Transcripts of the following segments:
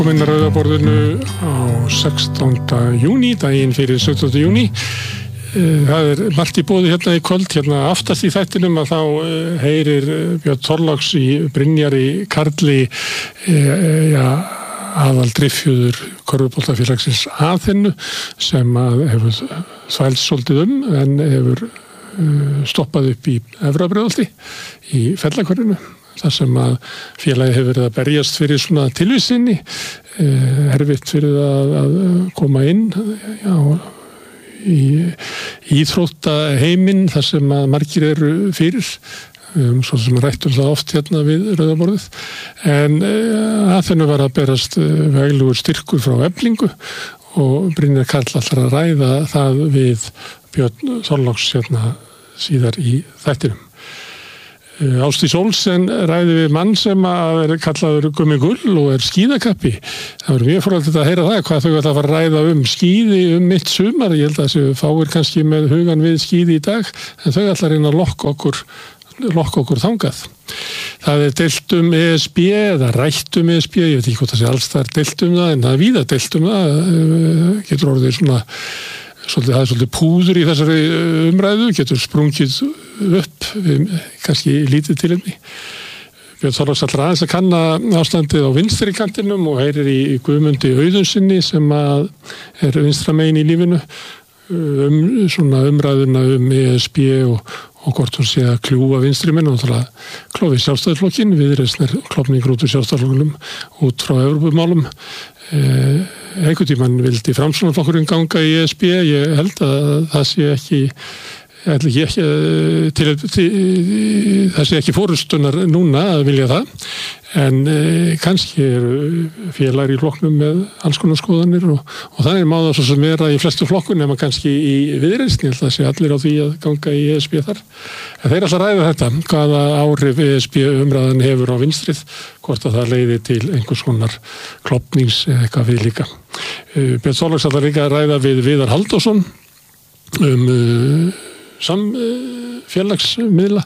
Komin að Rauðaborðinu á 16. júní, daginn fyrir 17. júní. Það margt í boði hérna í kvöld, hérna aftast í þættinum að þá heyrir Björn Þorláks í Brynjari Karli aðaldriffjöður körfuboltafélagsins Aþenu sem að hefur þvælst svolítið en hefur stoppað upp í Efra-Breiðholti í Fellakverinu. þar sem að félagið hefur verið að berjast fyrir svona tilvísinni, erfitt fyrir að koma inn í íþróttaheiminn þar sem að margir eru fyrir, svo sem rættum það oft hérna við Rauðaborðið, en Aþenu var að berast veglegur styrkur frá Eflingu og Brynjar Karl ætlar að ræða það við Björn Þorláks hérna síðar í þættinum. Ásdís Olsen ræði við mann sem er kallaður Gummi Gull og er skíðakappi. Það var mjög fróðlegt að heyra það, hvað þau ætla að fara að ræða skíði mitt sumar. Ég held að þessu fáir kannski með hugan við skíði í dag, en þau ætla að reyna að lokka okkur þangað. Það er deilt ESB eða rætt ESB, ég veit ekki hvort það sé alls þar deilt það, en það er víða deilt það, getur orðið svona það er svolítið púður í þessari umræðu, getur sprungið upp, kannski lítið tilefni. Björn Þorláks ætlar aðeins að kanna ástandið á vinstri kantinum og heyrir í Guðmundi Auðunsinni sem er vinstra megin í lífinu, svona umræðuna ESB og hvort hún sé að kljúfa vinstri menn og klófi Sjálfstæðisflokkinn, Viðreisn klofningur út úr Sjálfstæðisflokknum út frá Evrópumálum. Einhvern tímann vildi Framsóknarflokkurinn ganga í ESB, ég held að það sé ekki fórustunar núna að vilja það, en kannski félagar í flokknum með alls konar skoðanir og þannig má það svo sem vera í flestu flokkun nema kannski í Viðreisn, ég held að það sé allir á því að ganga í ESB þar. En þeir ætla að ræða þetta, hvaða áhrif ESB umræðan hefur á vinstrið, hvort að það leiði til einhvers konar klofnings eða eitthvað við líka. Björn Þorláks ætla líka að ræða við Viðar Halldórsson samfélagsmiðla.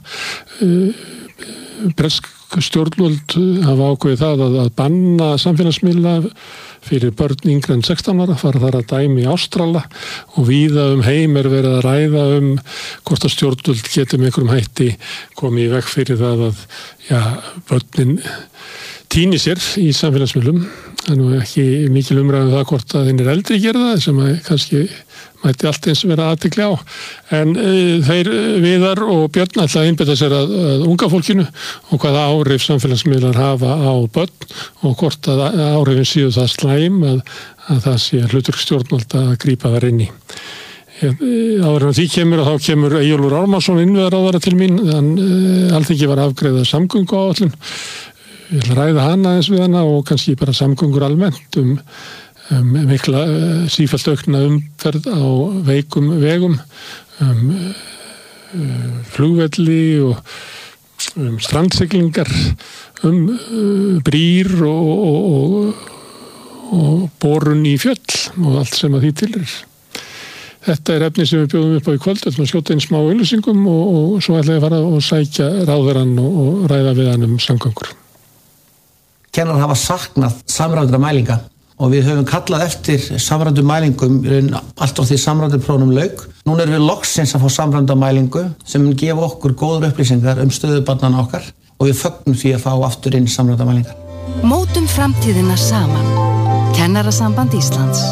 Bresk stjórnvöld hafa ákveðið það að banna samfélagsmiðla fyrir börn yngri en 16 ára, fara þar að dæmi í Ástrala og víða heim er verið að ræða hvort að stjórnvöld geti með einhverjum hætti komið í veg fyrir það að börnin týni sér í samfélagsmiðlum. Það er nú ekki mikil umræðum það hvort að þeir eldri gera það, sem kannski mætti allt eins vera athygli á. En þeir Viðar og Björn ætla að einbeita sér að unga fólkinu og hvaða áhrif samfélagsmiðlar hafa á börn og hvort að áhrifin séu það slæm að það sé hlutverk stjórnvalda að grípa þar inn í. Áður en því kemur og þá kemur Eyjólfur Ármannsson innviðaráðherra til mín, Alþingi var afgreiða samgönguáætlun. Ég ætla að ræða hana eins við hana og kannski bara samgöngur almennt mikla sífellt aukna umferð á veikum vegum, flugvelli og strandsiglingar, brýr og borun í fjöll og allt sem að því tilheyrir. Þetta er efni sem við bjóðum upp á í kvöld, þetta maður skjóta inn smá auglýsingum og svo ætla ég að fara og sækja ráðherrann og ræða við hann samgöngur. Kennarar hafa saknað samræmdra mælinga og við höfum kallað eftir samræmdum mælingum allt á því samræmduprófunum lauk. Núna erum við loksins að fá samræmda mælingu sem mun gefa okkur góðar upplýsingar stöðu barnanna okkar og við fögnum því að fá aftur inn samræmda mælingar. Mótum framtíðina saman. Kennarasamband Íslands.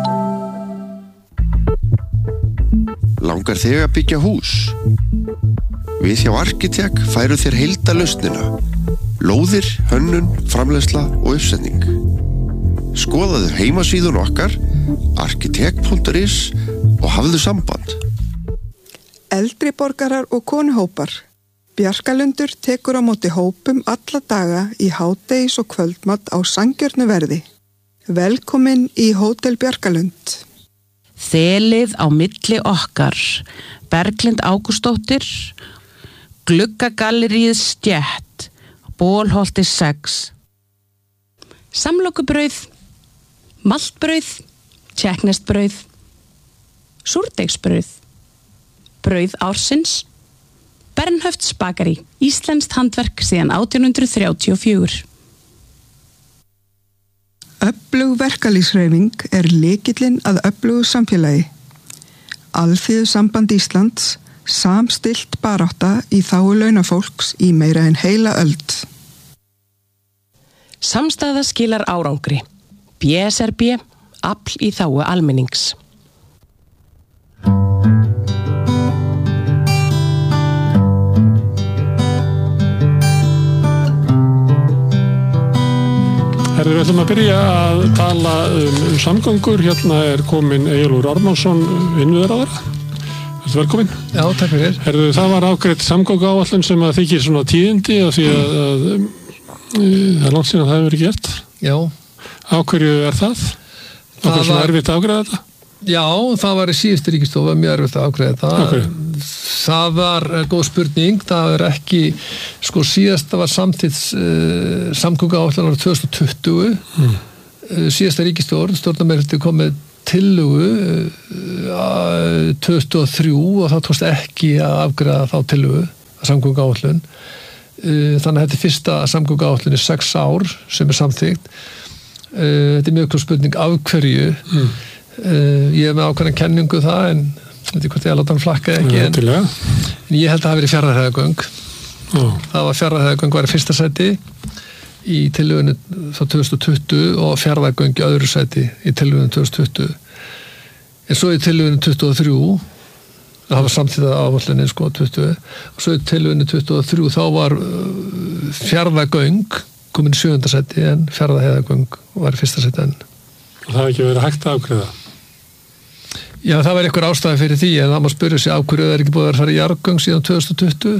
Langar þig að byggja hús? Við hjá Arkitek færum þér heildarlausnina. Lóðir, hönnun, framleiðsla og uppsetning. Skoðaðu heimasíðun okkar, arkitek.is og hafðu samband. Eldri borgarar og konuhópar. Bjarkalundur tekur á móti hópum alla daga í hádegis og kvöldmat á sanngjörnu verði. Velkomin í Hótel Bjarkalund. Þelið á milli okkar. Berglind Ágústóttir, Gluggagalleríið Stjett, Bólholti 6. Samlokubrauð, maltbrauð, tékkneskt súrdeigsbrauð, brauð ársins, Bernhöfts bakari, íslenskt handverk síðan 1834. verkalýðshreyfing lykillinn að öflugu samfélagi. Alþýðusamband Íslands samstillt barátta í þágu launafólks í meira en heila öld. Samstaða skilar árangri. BSRB, afl í þágu almennings. Við ætlum að byrja að tala samgöngur. Hérna komin Eyjólfur Ármannsson, innviðaráðherra. Velkomin. Já, takk fyrir. Það var afgreidd samgönguáætlun sem að þykir svona tíðindi af því að það langt síðan það hefur verið gert. Já. Á hverju það? Okkur svona erfitt að afgreiða þetta? Já, það var í síðustu ríkisstofu mjög erfitt að afgreiða þetta. Okay. Það var góð spurning. Það ekki, síðast var samtíðs samgönguáætlun árið 2020. Síðasta ríkisstjórn, stjórnarmeirihluti kom með tillögu 2003 og það tókst ekki að afgreiða þá tillögu að samgönguáætlun. Þannig að þetta fyrsta samgönguáætlun í 6 ár sem samþykkt. Þetta mjög góð spurning af hverju. Ég með ákveðna kenningu það en þetta hvort ég að láta hann flakka ekki en ég held að það hafi verið Fjarðarheiðargöng. Það var Fjarðarheiðargöng var í fyrsta sæti í tillögunni þá 2020 og Fjarðargöng í öðru sæti í tillögunni 2020. En svo í tillögunni 23 það var samtíða áætlunin 20 og svo í tillögunni 23 þá var Fjarðargöng komin í 7. sæti en Fjarðarheiðargöng var í fyrsta sæti enn. Og það hefði ekki verið hægt að afgreiða? Já, það var einhver ástæði fyrir því en það má spyrja sig af hverju það ekki búið að fara í jarðgöng síðan 2020.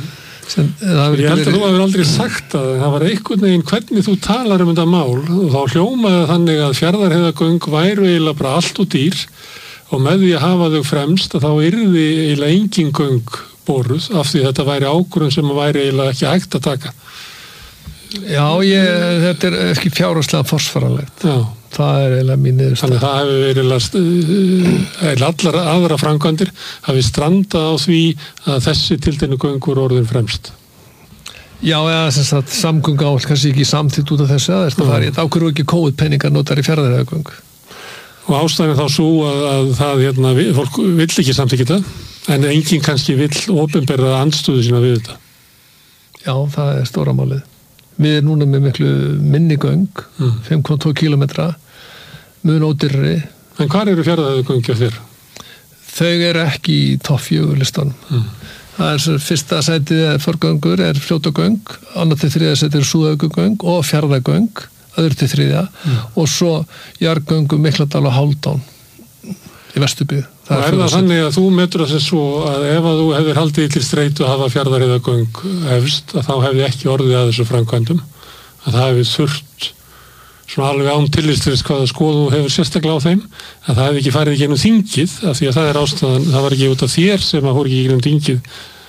Ég held að þú hefur aldrei sagt að það var einhvern veginn hvernig þú talar þetta mál og þá hljómaði þannig að Fjarðarheiðargöng væru eiginlega bara allt og dýr og með því að hafa þau fremst að þá yrði eiginlega engin göng boruð af því þetta væri ákvörðun sem væri eiginlega ekki hægt að taka. Já, þetta ekki fjárhagslega forsvaranlegt. Já. Það eiginlega mín niðurstaða. Þannig það hefur verið allar aðra framkvæmdir hafi strandað á því að þessi tilteknu göngur orðin fremst. Já, eða sem sagt samgönguáætlun kannski ekki samþykkt út af þessu aðeins það farið. Ákveður ekki COVID-peningar notar í Fjarðarheiðargöng. Og ástæðan þá svo að það fólk vill ekki samþykkja þetta en enginn kannski vill opinberða andstöðu sína við þetta. Já, það stóra málið. Við núna með miklu minni göng, 5,2 kilometra, mun ódýrari. En hvar eru Fjarðarheiðargöng hjá þér? Þau ekki í topp 4 listanum. Það fyrsta sætið forgöngur Fljótagöng, annað til 3. sætið Súðavíkurgöng og Fjarðargöng, öðru til 3. Og svo jarðgöngu Mikladal og Hálfdán í Vesturbyggð. Og það þannig að þú metur það sem svo að ef að þú hefðir haldið til streitu að hafa Fjarðarheiðargöng efst að þá hefði ekki orðið að þessu framkvæmdum að það hefði þurft svona alveg án tillitsins hvaða skoðu hefur sérstaklega á þeim að það hefði ekki farið í gegnum þingið af því að það ástæðan, það var ekki út af þér sem að fór ekki í gegnum þingið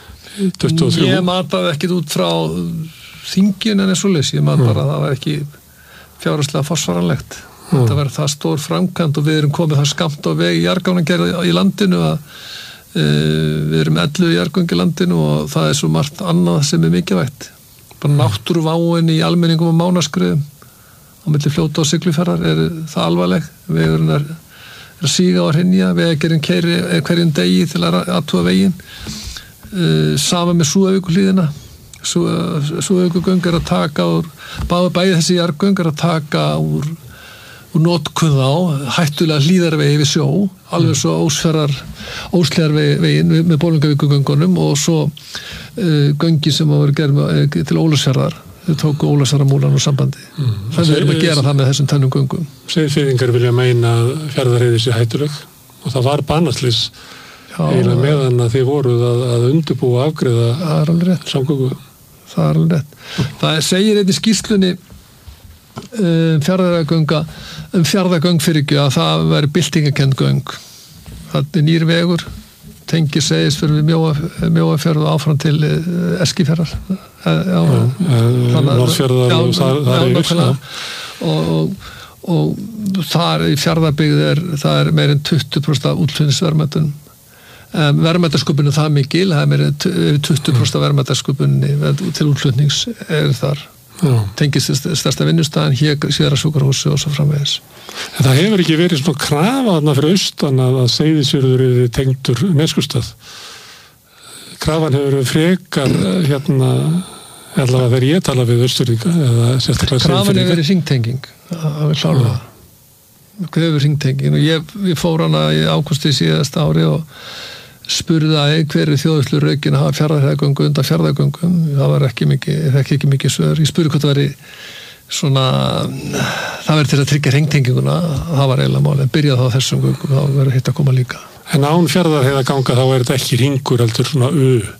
23. Ég mataði ekkit út frá þingin en svoleiðis, ég mat bara að það var ekki fjárhagslega forsvaranlegt. Þetta verður það stór framkvæmd og við erum komið það skammt á vegi jarðgangagerð í landinu að við erum 11 jarðgöng í landinu og það svo margt annað sem mikilvægt. Bara náttúruváin í almenningum og mánaskriðum á milli Fljóta og Siglufjarðar það alvarleg. Vegurinn að síga og hrynja, vegagerðin keyri hverjum degi til að athuga veginn. Sama með Súðavíkurhlíðina. Súðavíkurgöng að taka úr, bæði þessi jarðgöng að taka úr notkun þá, hættulega hlíðarvegi við sjó, alveg svo óslegarvegin með Bolungavíkurgöngunum og svo göngi sem var gerð til Ólafsfjarðar. Þau tóku Ólafsfjarðarmúlan úr sambandi. Þannig erum að gera það með þessum tennum göngum. Seyðfirðingar vilja meina að Fjarðarheiði sé hættuleg og það var banaslis eiginlega meðan að þið voruð að undirbúa afgreiða samgöngu. Það alveg rétt. Það segir einnig skýrslunni Fjarðargöng fyrir ekki að það veri byltingakend göng. Það nýr vegur tengir segist fyrir Mjóafjörð og áfram til Eskifjarðar. Norðfjarðar og það yfir. Og þar í Fjarðarbyggð það meir en 20% af útflutningsverðmætum. Verðmætasköpunni það mikil, það meir en 20% af verðmætasköpunni til útflutnings þar. tengist stærsta vinnustæðan, hér síðara sjúkrahúsi og svo framvegis. En það hefur ekki verið svona krafa þarna fyrir austan að Seyðisfjörður er tengdur Neskustað. Krafan hefur verið frekar allavega þegar ég tala við Austurríka eða sérstaklega Seyðisfjörðinga. Krafan hefur verið hringtenging, það er klárlega. Hefur hringtenging og ég fór hana í ágústi síðasta ári og spurði að hverju þjóðslu raukin að hafa Fjarðarheiðargöngu undan Fjarðargöngum. Það var ekki mikið svör. Ég spurði hvort það væri svona, það verið til að tryggja hringtenginguna, það var eiginlega málið. Byrjaði þá á þessum göngum, þá verið hitt að koma líka. En án Fjarðarheiðarganga þá er þetta ekki hringur heldur svona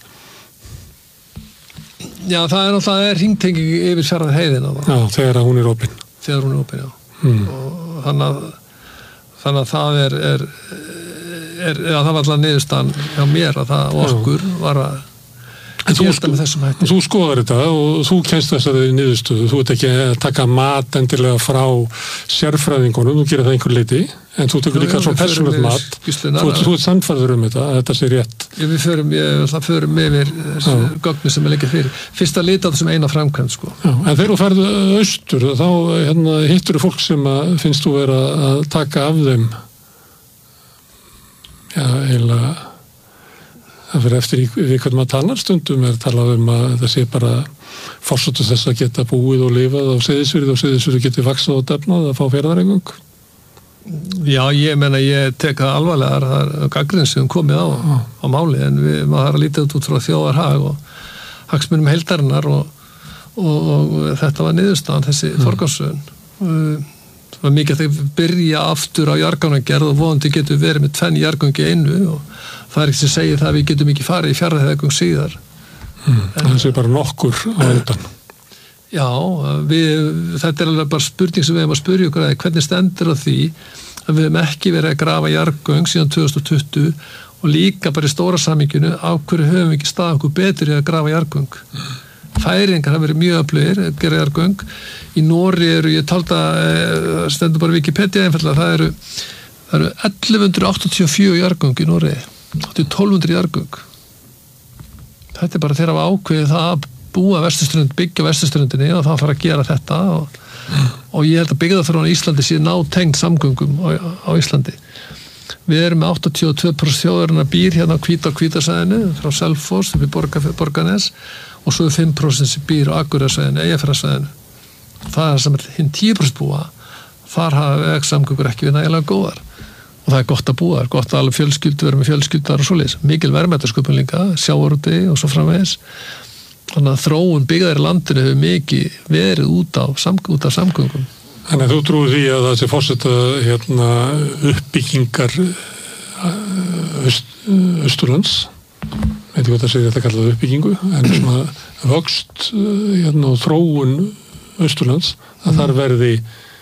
Já, það er náttúrulega hringtenging yfir Fjarðarheiðina. Já, þegar hún er opin. Þegar hún er opin, já. Og þannig að það það var alltaf niðurstaðan hjá mér að það okkur var að geta með þessum hætti. Þú skoðar þetta og þú kennst þessari niðurstöðu. Þú ert ekki að taka mat endilega frá sérfræðingunum, þú gerir það einhver leiti, en þú tekur líka svona persónulegt mat. Þú ert sannfærður þetta, að þetta sé rétt. Við förum yfir þessu gögni sem er leikið fyrir. Fyrst að lita þessum eina framkvæmd, sko. Já, en þegar þú ferð austur, þá hittur þú fólk sem finnst þú vera að taka af þeim eiginlega það fyrir eftir við hvernig maður talar stundum talað að það sé bara forsóttu þess að geta búið og lifað á Seyðisfirði og Seyðisfirði geti vaxað og defnað að fá Fjarðarheiðargöng. Já, ég tek það alvarlega, það er gagnrýni sem komið á máli en maður þarf að lítið út frá þjóðarhag og hagsmunum heildarinnar og þetta var niðurstaðan þessi forgangsröðun. Það var mikið að byrja aftur á jarðgangagerð og vonandi getum við verið með 2 jarðgöng í einu og það er ekki sem segir það að við getum ekki farið í Fjarðarheiðargöng síðar. Það sé bara nokkur á undan. Já, þetta er alveg bara spurning sem við hefum að spyrja okkur að hvernig stendur á því að við hefum ekki verið að grafa jarðgöng síðan 2020 og líka bara í stóra samhenginu á hverju höfum við ekki staðið okkur betur í að grafa jarðgöng. Færingar hafa verið mjög öflugir að gera jarðgöng. Í Nóri ég taldi að stendur bara Wikipedia einfallega, það eru 1184 jarðgöng í Nóri, 1200 jarðgöng. Þetta er bara þeirra af ákveðið það að búa vesturströnd, byggja vesturströndinni og það fara að gera þetta og ég held að byggðaþróun í Íslandi sé nátengd samgöngum á Íslandi. Við erum með 82% þjóðarinnar býr hérna á Hvítasvæðinu frá Selfoss upp í Borgarnes og svo 5% sem býr á Akureyrarsvæðinu, Eyjafjarðarsvæðinu. Það sem hinn 10% búa, þar hafa samgöngur ekki við nægilega góðar. Og það er gott að búa, gott að alveg fjölskyldu vera með fjölskyldar og svoleiðis. Mikil verðmætasköpun líka, sjávarútvegi og svo framvegis. Þannig að þróun byggðar í landinu hefur mikið verið út af samgöngum. Þannig að þú trúir því að það sé forseta uppbyggingar Austurlands, veit ekki hvað það segir þetta kallað uppbyggingu, en svona vöxt og þróun Austurlands, að þar verði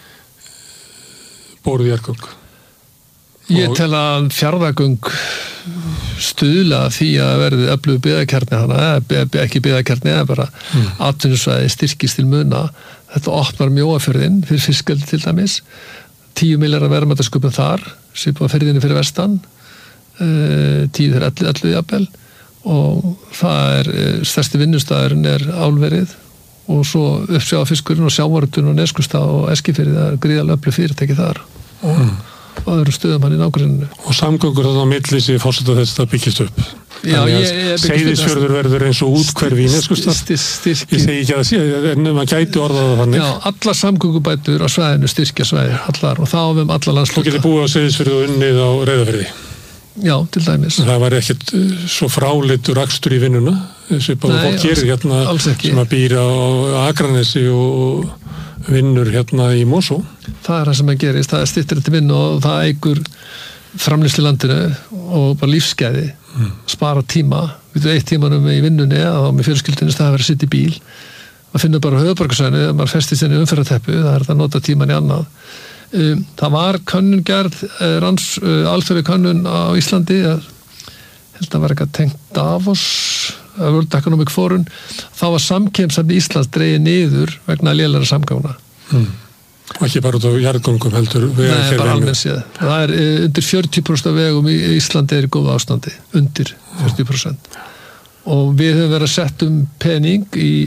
borið jarðgöng. Ég tel að Fjarðargöng stuðla því að verði öflugur byggðakjarni hana, ekki byggðakjarni, eða bara atvinnusvæði styrkist til muna. Þetta opnar Mjóafjörðinn fyrir fiskeldi til dæmis, 10 milljarðar verðmætasköpun þar, svipað firðinni fyrir vestan, 10 fyrir 11 jafnvel, og það er stærsti vinnustæðurinn er álverið og svo uppsjáfiskurinn og sjávarútvegurinn og Neskustad og Eskifirði, það er gríðarlega öflug fyrirtæki þar og öðrum stöðum hann í nágrenninu. Og samgöngur þannig á milli sé forseta þess að það byggist upp. Já, Seyðisfjörður verður eins og útkverfi í Neskustad. Ég segi ekki að það sé, en maður gæti orðað það þannig. Já, allar samgöngubætur á svæðinu styrkja svæði, allar, og þá við allar landsluta. Þú getur búið á Seyðisfjörðu og unnið á Reyðarfirði. Já, til dæmis. Það var ekkert svo fráleitur akstur í vinnuna, svipað fólk gerir hérna sem að býra á Akranesi og vinnur hérna í Mosó. Það er það sem að gerist, það er styttir til vinnu og það eigur framleiðslu í landinu og bara lífsgæði, spara tíma. Við veitum 1 tímanum í vinnunni að með fjölskyldunni það að vera að sitja í bíl. Maður finnur bara höfuðborgarsvæðinu, maður festist inn í umferðarteppu, það er að nota tíman í annað. Það var könnun gerð, alþjóðleg könnun á Íslandi, held að vera eitthvað tengt Davos, World Economic Forum, þá var samkeppnishæfni Íslands dregið niður vegna lélegra samgangna. Og ekki bara út á jarðgöngum heldur vegakerfinu. Bara almennt séð. Það er undir 40% af vegum í Íslandi er í góða ástandi, undir 40%. Og við höfum verið að setja pening í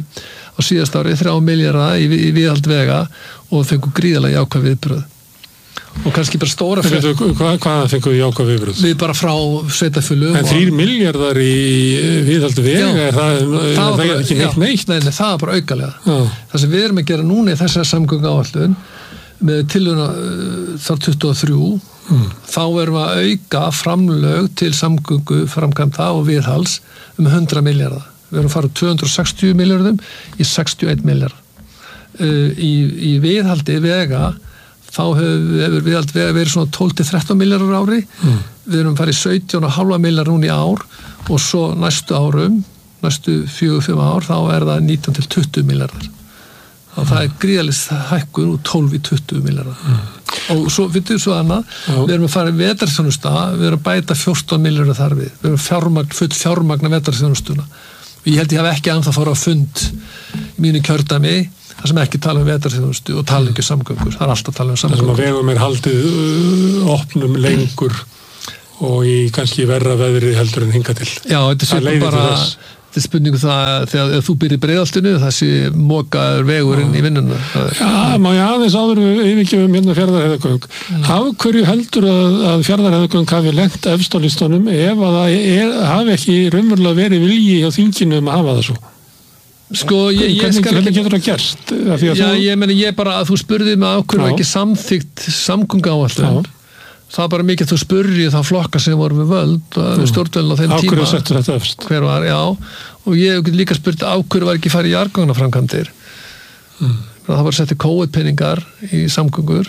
á síðast ári 3 milljarða í viðhald vega og fengu gríðarlega jákvæð viðbröð og kannski bara stóra Hvað fengu jákvæð viðbröð? Við bara frá sveitarfélögum En 3 milljarðar í viðhald vega það er ekki neitt Nei, það var bara aukalega Það sem við erum að gera núna í þessari samgönguáætlun með tillöguna þar 23 þá erum við að auka framlög til samgöngu framkvæmda og viðhalds 100 milljarða Við erum að fara 260 milljörðum í 61 milljarð í viðhaldi vega þá hefur viðhald vega verið svona 12-13 milljarðar ári við erum farið 17,5 milljarðar núna í ár og svo næstu árum næstu 4-5 ár þá það 19-20 milljarðar og það gríðarlega hækkun úr 12-20 milljarðar og svo, svo annað við erum að fara í vetrarþjónusta við erum að bæta 14 milljarðar þar við erum full fjármagna vetrarþjónustuna og ég held ég hef ekki ennþá fara á fund í mínu kjördæmi það sem ekki tala vetrarþjónustu og tala ekki samgöngur það alltaf tala samgöngur það sem að vegum haldið opnum lengur og í kannski verra veðri heldur en hinga til Já, þetta er bara þetta er spurningu það þegar þú byrjir Breiðholtinu það sé mokaður vegurinn í vinnuna Já, má ég aðeins áður við yfirgefum hérna Fjarðarheiðargöng af hverju heldur að Fjarðarheiðargöng hafi lent efst á listunum ef að það hafi ekki raunverulega verið vilji hjá þinginu að hafa það svo Sko, hvernig getur það gerst? Ég bara að þú spurðið mig af hverju ekki samþykkt samgönguáætlun það bara mikið þú spurði þá flokka sem voru við völd við stjórnvölinn á þeim tíma Af hverju settur þetta efst? Hver var, já og ég líka spurði af hverju var ekki farið í jarðgangaframkvæmdir það var settið COVID-peningar í samgöngur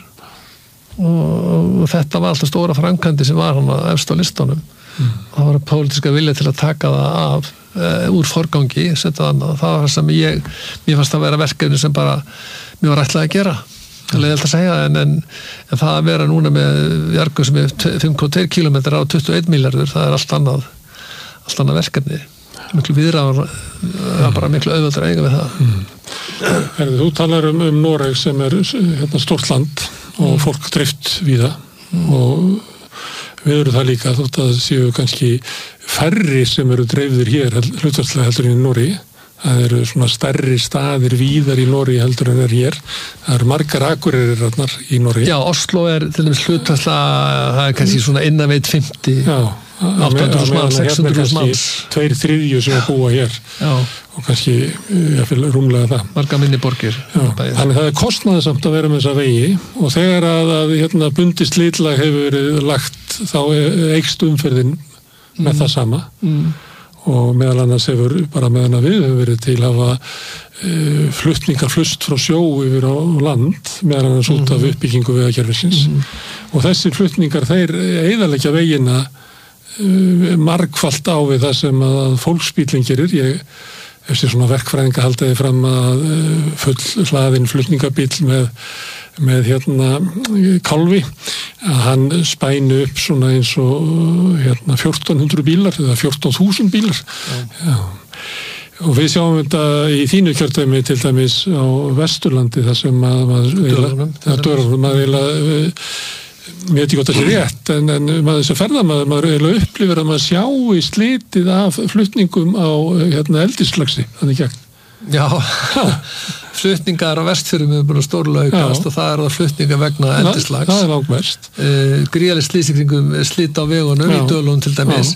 og þetta var alltaf stóra framkvæmdi sem var hann efst á listunum það var pólitíska vilja til að taka það af úr forgangi setja það var það sem mér fannst að vera verkefni sem bara mér var ætlað að gera leiðilegt að segja en það að vera núna með jarðgöng sem 5,2 kilometrar á 21 milljarður það allt annað verkefni miklu viðræður bara miklu auðvöldar eiga við það Þú talar Noreg sem hérna stórt land og fólk dreift víða og við erum það líka þótt að séu kannski færri sem eru dreifðir hér hlutfallslega heldur en í Noregi það eru svona stærri staðir víðar í Noregi heldur en hér það eru margar akureyrir í Noregi Já, Oslo til dæmis hlutfallslega það kannski svona innanveit 50 800 manns, 600 manns 2/3 sem búa hér Já. og kannski rúmlega það marga minni borgir þannig það kostnaðsamt að vera með þessa vegi og þegar að bundið slitlag hefur verið lagt þá eykst umferðin með það sama og meðal annars hefur bara meðan að við hefur verið til að hafa flutningar flust frá sjó yfir á land meðal annars út af uppbyggingu vegakerfisins og þessi flutningar þeir eyðileggja vegina margfalt á við það sem að fólksbíllinn gerir ég hef sér svona verkfræðinga haldaði fram að full hlaðinn flutningabíll með kálfi að hann spæni upp svona eins og 1400 bílar eða 14.000 bílar Já. Og við sjáum þetta í þínu kjördæmi til dæmis á Vesturlandi þar sem maður mér veit ekki hvort það sé rétt en maður þess að ferðamaður eiginlega upplifir að maður sjá í slitið af flutningum á eldislagsi þannig gegn Já, flutningar á Vestfjörðum er bara stórlega aukast og það flutningar vegna eldislags það langmest gríðarleg slísikringum slit á vegunum í Dölunum til dæmis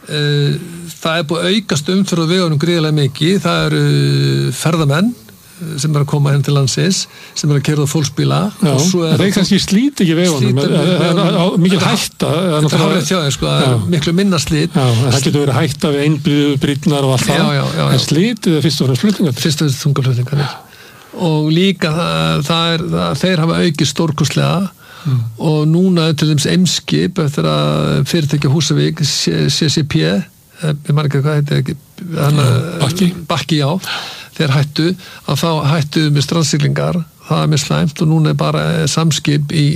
það búið aukast umferð á vegunum gríðarlega mikið það eru ferðamenn sem að koma henn til landsins sem að keyra fólksbíla og svo þeir kannski slíti ekki vegunum mikil hætta þetta hárið þjóðin miklu minna slít það getur verið hætta við einbrýtnar og allt það en slítið fyrst og fremst þungaflutningar og líka þeir hafa aukið stórkostlega og núna til dæmis Eimskip eftir að fyrirtækja Húsavík CCP ég man ekki hvað heitir Bakki já þeir hættu að þá hættu með strandsiglingar það með slæmt og núna bara samskip í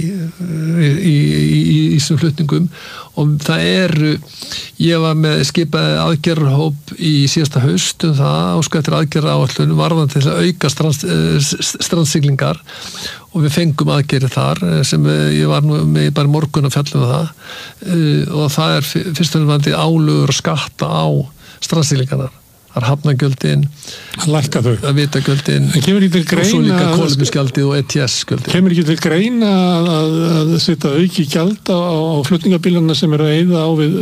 þessum flutningum og það ég var með skipaði aðgerðarhóp í síðasta haust það óska eftir aðgerðaráætlun varðan til að auka strandsiglingar og við fengum aðgerðir þar sem ég var nú með bara morgun að fjalla það og það fyrst og nefnandi álögur og skatta á strandsiglingarnar það hafnagjöldin, lækka þau, vitagjöldin en kemur ekki til greina og svo líka kolefnisgjaldið og ETS-gjaldið. Kemur ekki til greina að setja auki gjald á flutningabílana sem eru að eyða á við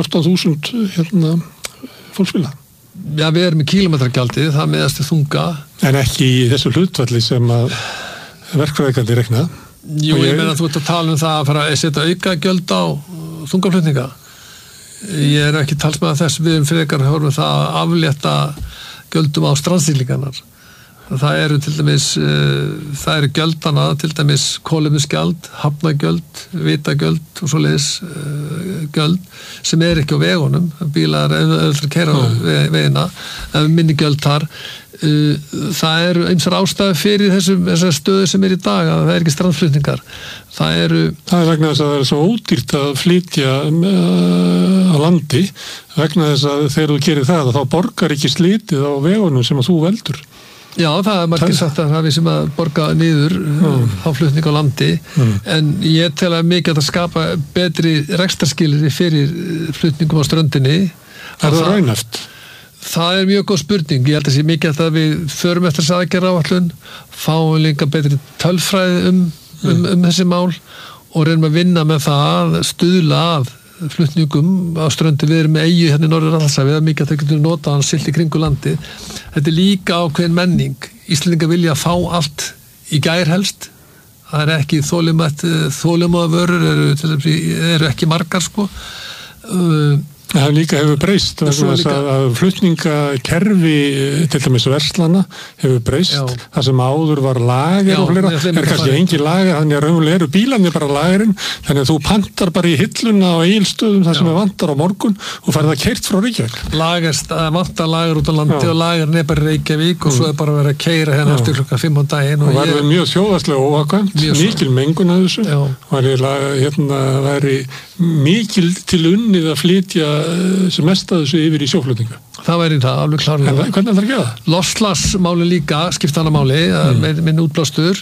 14.000 fólksbíla? Já, við erum í kílómetragjaldið, það meðast til þunga. En ekki í þessu hlutfalli sem að verkfræðikandi rekna. Jú, ég meina að þú ert að tala það að fara að setja auka gjöld á þungaflutninga. Ég er ekki talsmaður þess, við frekar horfum það að aflétta gjöldum á strandsýklingarnar. Það eru til dæmis, það eru gjöldana, til dæmis kolefnisgjald, hafnagjöld, vitagjöld og svoleiðis gjöld sem ekki á vegunum, bílar öðru keyra á vegina, minni gjöld þar. Það eru ýmsar ástæður fyrir þessar stöðu sem í dag, að það ekki strandflutningar. Það er vegna þess að það er svo ódýrt að flytja á landi, vegna þess að þegar þú gerir það, þá borgar ekki slitið á vegunum sem að þú veldur. Já, það er margir sagt að það við sem að borga niður á flutning á landi, en ég tel að mikið að skapa betri rekstrarskilyrði fyrir flutningum á ströndinni. Er það raunhæft? Það er mjög góð spurning. Ég held að sé mikið að við förum eftir þess aðgerðaáætlun, fáum líka betri tölfræði um þessi mál og reynum að vinna með það, stuðla að flutningum á ströndi. Við erum með eyju hérna í Norður-Atlantshafi, það er mikið að þau getur notað hann silt í kringu landi. Þetta er líka ákveðin menning. Íslendingar vilja fá allt í gær helst. Það er ekki þolinmóða vörur eru ekki margar sko. Það líka hefur breyst vegna þess að flutningakerfi til dæmis verslana hefur breyst. Það sem áður var lager og fleira, kannski engin lager, þannig að raunverulega eru bílarnir bara lagerinn, þannig að þú pantar bara í hilluna á Egilsstöðum þar sem vantar á morgun og færð það keyrt frá Reykjavík. Vantar lager út á landi og lagerinn er bara í Reykjavík og svo er bara verið að keyra hérna eftir klukkan 5 á daginn. Og verður mjög þjóðhagslega óhagkvæmt, mikil mengun af þessu, og væri mikil til unnið að flytja sem mest að þessu yfir í sjóflutninga. Það væri það, alveg klárlega. En hvernig er það að gera það? Loftslagsmáli líka, skipta hana máli, minn útblástur.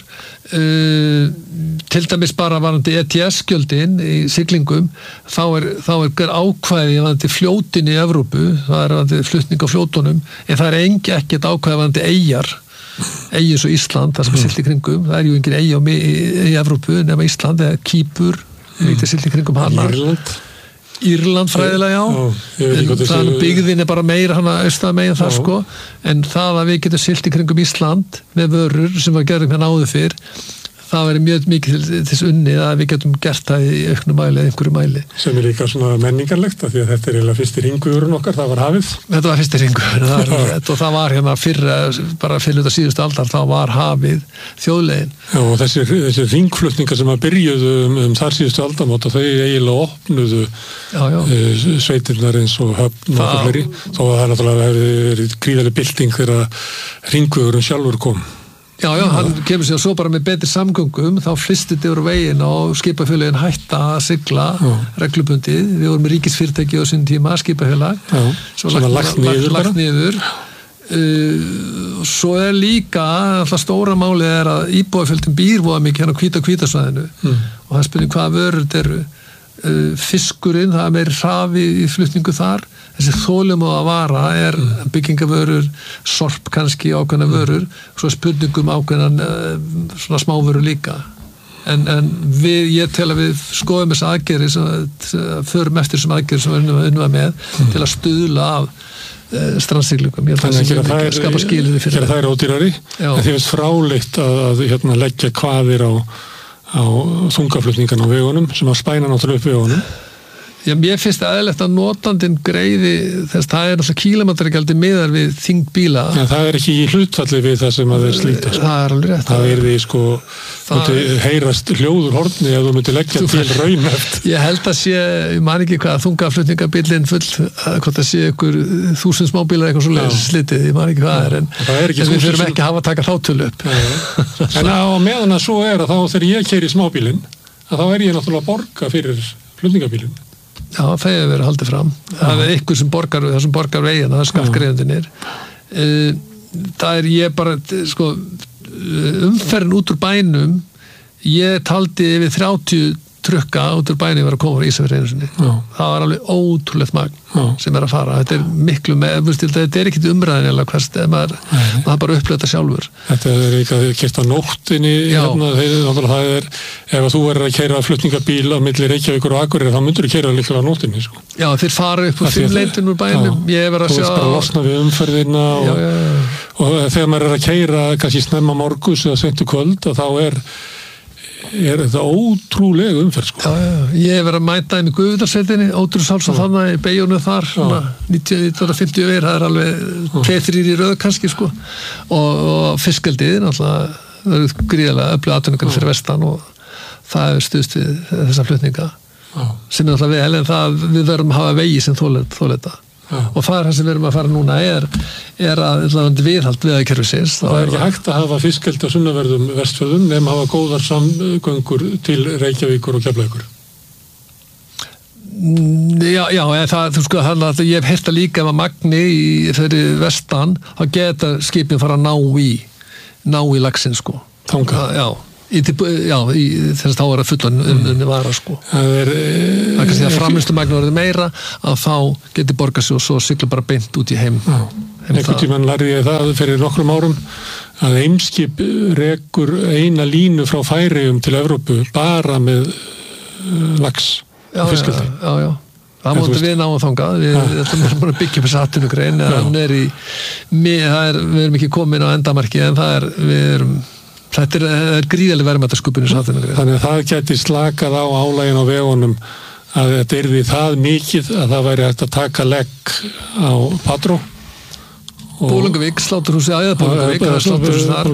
Til dæmis bara varandi ETS-gjöldin í siglingum, þá er ákvæði varandi fljótin í Evrópu, það er varandi flutning á fljótunum, en það er ekkert ákvæði varandi eyjar svo Ísland, það sem er silt í kringum. Það er ju engin eyja í Evrópu nema Ísland, eða Kýpur, lítið silt í kringum hana. Írland fræðilega, það byggðin er bara meira hana austan megin þar sko, en það að við getum siglt í kringum Ísland með vörur sem var gerðum hérna áður fyrr, það verið mjög mikið til þess unnið að við getum gert það í auknu mæli eða einhverju mæli. Sem er líka svona menningarlegt, af því að þetta er eiginlega fyrsti hringvegurinn okkar, það var hafið. Þetta var fyrsti hringvegurinn, og það var hérna bara fyrir þetta síðustu aldar, þá var hafið þjóðlegin. Já, og þessi hringflutningar sem að byrjuðu þar síðustu aldamót, og þau eiginlega opnuðu sveitirnar eins og höfn og fleiri, þó að það náttúrulega hefði verið gríðarleg bylting þegar hringvegurinn sjálfur kom. Já, hann kemur sér svo bara með betri samgöngum, þá flystið yfir veginn og skipafélagin hætta að sigla reglubundið. Við vorum með ríkisfyrirtæki á sinn tíma, skipafélag, sem var lagt niður. Svo er líka, alltaf stóra málið er að íbúafjöldin býr voða mikið hérna á hvítasvæðinu og það spurning hvaða vörur þetta eru. Fiskurinn, það er meiri hraði í flutningu þar. Þessi þolinmóða vara er byggingavörur, sorp kannski ákveðna vörur, svo spurningum ákveðna svona smávörur líka. En ég tel að við skoðum þess aðgerðir, förum eftir þessum aðgerðir sem við unnum með til að stuðla af strandsiglingum. Ég held að það er skapa skilyrði fyrir það. Það er ódýrari, en þið finnst fráleitt að leggja kvaðir á þungaflutningan á vegunum sem að spæna náttúrulega upp vegunum. Já, mér finnst það eðlilegt að notandinn greiði þess það er alltaf kílómetragjaldi miðar við þingbíla. Já, það er ekki í hlutfalli við það sem að þeir slíta. Það er alveg rétt. Það er því myndi heyrast hljóður horni ef þú myndi leggja til raunhæft. Ég held að sé, ég man ekki hvað þungaflutningabílinn full, hvort það sé ykkur 1000 smábílar eitthvað svo slitið, ég man ekki hvað er, en við þurfum ekki að taka þá tölu upp. En á meðan að svo er að þá þegar ég keyri smábílinn, að þá er ég náttúrulega að borga fyrir flutningabílinn. Já, það hefur verið haldið fram. Það er ykkur sem borgar veginn, það er skattgreiðendurnir. Það er ég bara, umferðin út úr bænum, ég taldi yfir 30 trukka út úr bænum var að koma frá Ísafirði einu sinni. Það var alveg ótrúlegt magn sem að fara. Þetta miklu með, þetta ekkit umræðin eða hvers, maður bara upplöða þetta sjálfur. Þetta eitthvað kert á nóttinni, það ef þú að keyra flutningabíl á milli Reykjavíkur og Akureyrar, þá myndur þú keyra líklega á nóttinni, sko. Já, þeir fara upp á 5 leitin úr bænum, ég verð að sjá. Þú veist bara losna við umferðina og þegar maður að keyra kannski snemma morgus eða seint kvöld, þá er þetta ótrúlega umferð, sko. Ég verð að mæta inn í Guðviðarsveitinni, Ódursáls og þannig í beigjunu þar, 1950 það er alveg 2-3 í röð kannski, sko, og fiskeldið, náttúrulega, það eru gríðarlega öflug atvinningar fyrir vestan og það er stuðst við þessa flutninga sem er náttúrulega vel, en við verðum að hafa vegi sem þoleta og það sem við erum að fara núna er að viðhald vegakerfisins. Það er ekki hægt að hafa fiskeldi á sunnanverðum Vestfjörðum nema hafa góðar samgöngur til Reykjavíkur og Keflavíkur. Þú sko, ég hef heyrt að líka ef að magni fyrir vestan, þá geta skipin fara að ná í laxinn, sko. Þangað? Þess að þá er að fullan vara, sko. Það er kannski að framleiðslumagn verður meira að þá geti borgað sig og svo sigla bara beint út í heim. Einhvern tímann lærði ég það fyrir nokkrum árum að Eimskip rekur eina línu frá Færeyjum til Evrópu bara með lax og fiskeldi. Já. Það mútu við náum þangað, við ætlum að byggja upp þessi atvinnugrein, við erum ekki komin á endamarki, en þetta er gríðarlega verðmætasköpun í atvinnugrein. Þannig að það gæti slakað á álægin á vegunum að þetta yrði það mikið að það væri hægt að taka legg á Patró. Bólungavík, Sláturhúsi, Bólungavík, Sláturhúsi þar.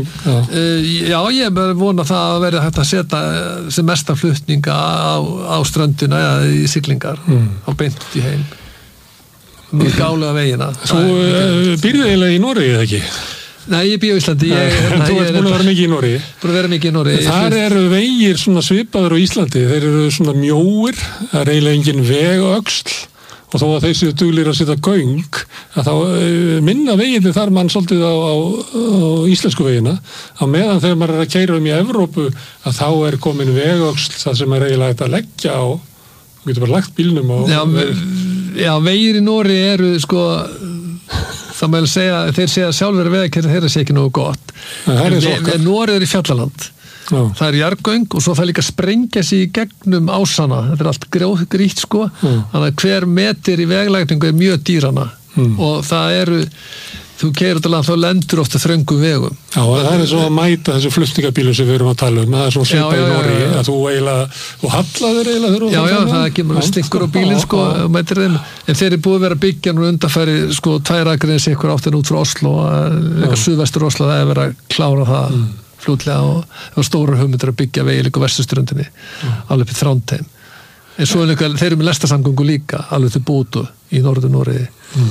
Ég vona það að verði hægt að setja sem mesta flutninga á ströndina eða í siglingar á beint í heim. Mjög gálega vegina. Þú býrðu eiginlega í Noregi, eða ekki? Nei, ég bý á Íslandi. Þú ert búin að vera mikið í Noregi? Búin að vera mikið í Noregi. Þar eru vegir svona svipaður á Íslandi. Þeir eru svona mjóir, það er eiginlega engin veg og öxl. Og þó að þeir séu duglir að setja göng, að þá minna veginni þar mann svolítið á íslensku vegina, á meðan þegar maður er að keyra í Evrópu, að þá er komin vegöxl, það sem er eiginlega hægt að leggja á, þú getur bara lagt bílnum á. Já, vegir í Nóri eru, sko, það maður segja, þeir segja sjálfur vegakerfið þeirra sé ekki nógu gott. Nóri er í fjallaland. Það er jarðgöng og svo það líka sprengja sig í gegnum ásana, þetta er allt grýtt, sko, þannig að hver metir í veglægningu er mjög dýrana og það eru, þú keyrir út á land, þá lendur ofta þröngum vegum. Já, það er svo að mæta þessu flutningabílum sem við erum að tala það er svona svipað í Noregi, að þú eiginlega, þú hallaður eiginlega Já, það kemur stinkur á bílinn, sko, og mætir þeim, en þeir eru búið að vera að byggja nú undanfæri, sko, 2 akreinis ykkur áttin út frá Oslo, eitthvað suðvestur Oslo, það er verið að klára það fljótlega og stórar hugmyndir að byggja vegi líka á vesturströndinni alveg upp í Þrándheim en svo þeir eru með lestasamgöngu líka alveg til Bótu í Norður-Noregi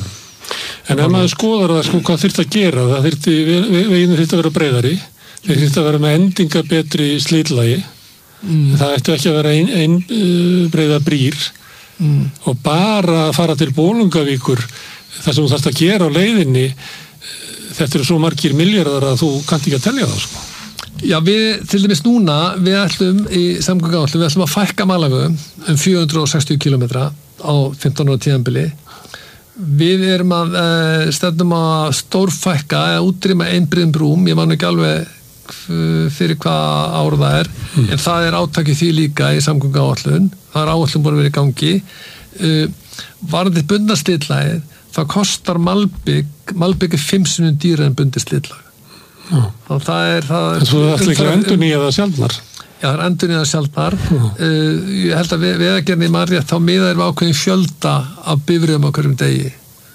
En ef maður skoðar það, sko, hvað þyrfti að gera veginn þyrfti að vera breiðari þeir þyrfti að vera með endinga betri slitlagi það ætti ekki að vera ein breiða brýr og bara að fara til Bólungavíkur það sem þú þarfst að gera á leiðinni þetta eru svo margir milljarðar að þú kannt ekki að telja það, sko Já, við, til dæmis núna, við ætlum í samgönguáætlun, við ætlum að fækka Malavögum 460 kilometra á 15 ára tíðanbili. Við erum að stefnum að stórfækka eða útrýma einbreiðum brúm, ég man ekki alveg fyrir hvað ár það er, en það er átakið því líka í samgönguáætlun, það er áætlun búin að vera í gangi. Varðandi bundna slitlagið, það kostar Malbygg 5 sinnum dýra en bundið slitlag. Það er Þú ætla ekki að endurnýja það sjaldnar? Já, það er endurnýja það sjaldnar. Ég held að Vegagerðin í Marja þá miðar við ákveðin fjölda af bifreiðum á hverjum degi.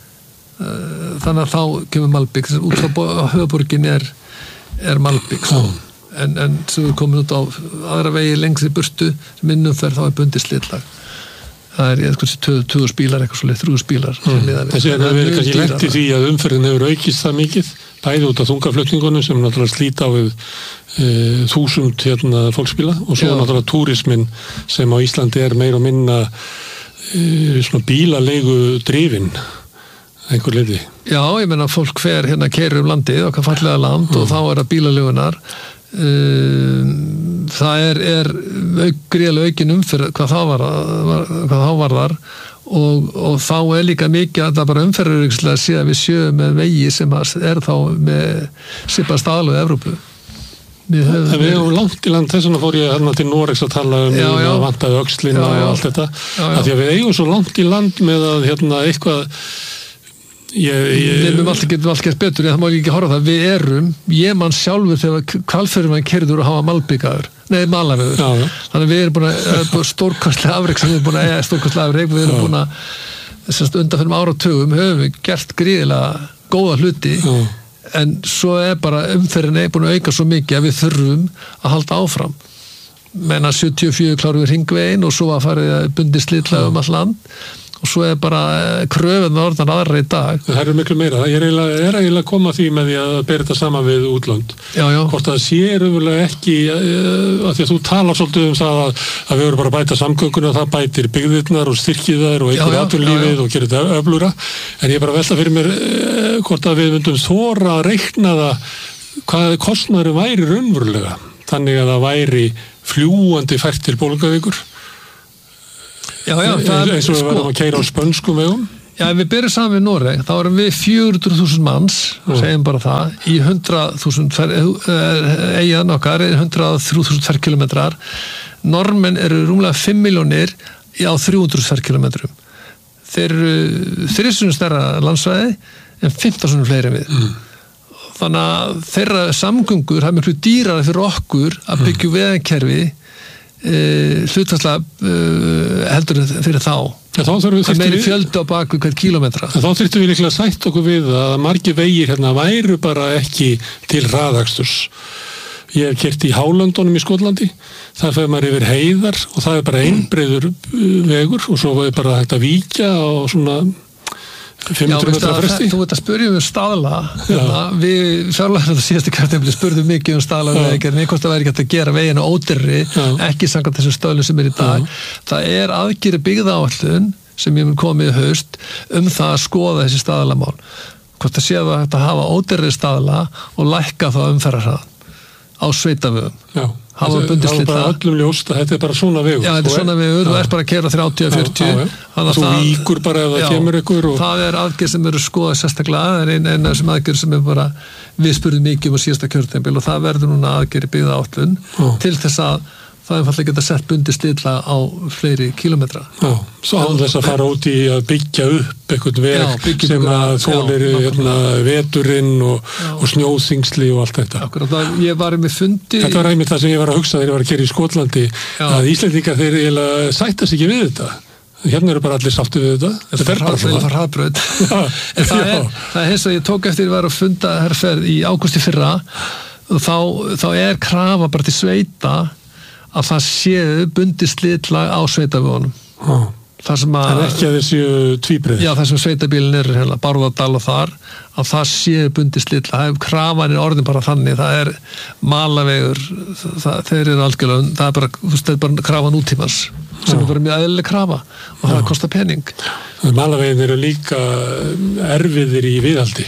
Þannig að þá kemur Malbygg, út frá höfuborgin er Malbygg. En svo við komum út á aðra vegi lengst í burtu, minnum þær þá er bundið slitlag. Það er eitthvað 2000 bílar, eitthvað svolítið 3000 bílar. Þessi er að vera kannski lent í því að umferðin hefur aukist það mikið, bæði út af þungaflutningunum sem náttúrulega slíta á við 1000 fólksbíla og svo náttúrulega túrismin sem á Íslandi er meira og minna svona bílalegu drifin einhver leiti. Já, ég meina fólk fer keyrir landið okkar fallega land og þá er það bílalegunar það er gríðarlega aukin umferð hvað þá var þar og þá líka mikið að það bara umferðaröryggislega sé að við sjöum með vegi sem þá með svipa staðalög Evrópu. Við höfum langt í land, þess vegna fór ég hérna til Noregs að tala að vantaði öxlina og allt þetta, að því að við eigum svo langt í land með að eitthvað getum allt gert betur, það má ekki horfa það, ég man sjálfur þegar hvalfjörðurinn keyrður og hafa malbyggaður, malarveður, þannig við erum búin að stórkostlega afrek sem við erum búin að stórkostlega afrek, við erum búin að undanfennum áratugum höfum við gert gríðilega góða hluti, en svo bara umferðin búin að auka svo mikið að við þurfum að halda áfram. Menna 74 klárum við hringveginn og svo að farið bundið slitlega all land og svo bara kröfun orðan aðra í dag. Það miklu meira. Það er eiginlega að koma því með því að bera þetta saman við útlönd. Hvort það sé raunverulega ekki að því að þú talar svolítið það að við erum bara að bæta samgönguna og það bætir byggðirnar og styrkir þær og einhver atvinnulífið og gerir þetta öflugra. En ég bara velta fyrir mér hvort að við myndum þora að reikna það hvað kostnaðurinn væri raunverulega. Þannig að það væri fljúandi fært til Bolungarvíkur. Eins og við verðum að keyra á spönskum vegum. Ef við byrjum saman við Noreg, þá erum við 400.000 manns, segjum bara það, í 100.000 eyjan okkar, 103.000 ferkilometrar. Normenn eru rúmlega 5 milljónir á 300 ferkilometrum. Þeir eru 300 stærra landsvæði en 15 fleiri en við. Þannig að þeirra samgöngur hafa miklu dýrara fyrir okkur að byggja vegakerfi hlutfallslega heldur fyrir þá. Það meiri fjöldi á baku hvern kílómetra. Þá þyrftum við líklega sætt okkur við að margir vegir væru bara ekki til hraðaksturs. Ég hef keyrt í Hálöndunum í Skotlandi, það fer maður yfir heiðar og það bara einbreiður vegur og svo er bara hægt að víkja á svona 500 metra fresti. Þú veit að spyrja staðla, við fjárlega þetta síðastu kjörtefli spurðum mikið staðla vegagerðinni, hvort það væri ekki hægt að gera veginu ódýrari, ekki samkvæmt þessum stöðlum sem í dag. Það aðgerð byggðaáætlun sem ég mun komið í haust það að skoða þessi staðlamál. Hvort það sé að hægt að hafa ódýrari staðla og lækka þá umferðarhraðan á sveitavegum. Það er bara öllum ljóst að þetta er bara svona vegur. Þetta er svona vegur, þú bara að keyra 30-40. Þú víkur bara ef það kemur ykkur. Það aðgerð sem eru skoðað sérstaklega, það er eina sem aðgerð sem bara við spurðum mikið á síðasta kjörtímabil og það verður núna aðgerð í byggðaáætlun til þess að það einfallega geta sett bundið slitla á fleiri kílómetra. Svo án þess að fara út í að byggja upp einhvern veg sem að þolir veturinn og snjóþingsli og allt þetta. Akkurat, ég var með fundi... Þetta var einmitt það sem ég var að hugsa þegar ég var að keyra í Skotlandi, að Íslendingar þeir eiginlega sættast ekki við þetta. Hérna eru bara allir sáttið við þetta. Þetta er bara svona. Það er hraðbraut. En það er eins og ég tók eftir að vera að funda herferð í ágústi fyrra og þá er krafa bara til sveita að það séu bundið slitlag á sveitavögunum. En ekki að þessu tvíbreið. Já, það sem sveitabílinn er hérna, Bárðardal og þar, að það séu bundið slitlag. Krafan orðin bara þannig, það er malavegur, þeir eru algjörlega, það er bara krafa nútímans, sem er bara mjög eðlileg krafa og það kostar pening. Malavegin eru líka erfiðir í viðhaldi.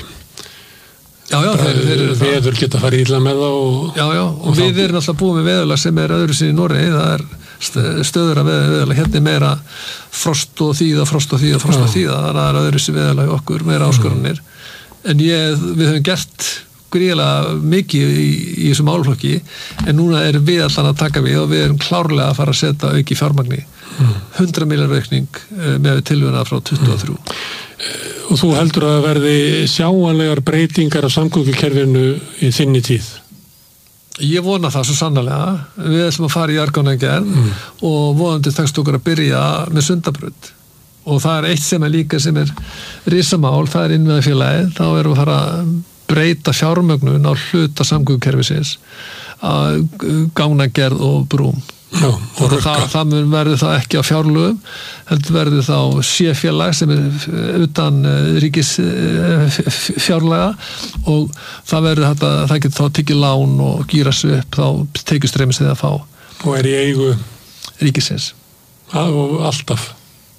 Veður geta farið illa með það og við erum alltaf búið með veðurlag sem er öðru sinni í Noregi, það er stöður af veðurlag, hérna er meira frost og þíða, þannig að það er öðru sinni veðurlag okkur, meira áskorunir en við höfum gert gríðilega mikið í þessum málflokki en núna erum við allan að taka við og við erum klárlega að fara að setja auki fjármagni 100 milljónar aukning með tilvíðuna frá 23. Og þú heldur að verði sjáanlegar breytingar á samgöngukerfinu í þinni tíð? Ég vona það svo sannarlega. Við ætlum að fara í jarðgangagerð og vonandi tekst okkur að byrja með Sundabraut. Og það er eitt sem er líka sem er risamál, það er innviðafélagið. Þá erum við að fara að breyta fjármögnun á hluta samgöngukerfisins að gangagerð og brúm. Og það verður það ekki á fjárlögum heldur verður þá séfélag sem er utan ríkis fjárlaga og það verður þetta, það getur þá tekið lán og gýra sig upp, þá tekið streymis þegar að fá. Og er í eigu ríkisins. Og alltaf?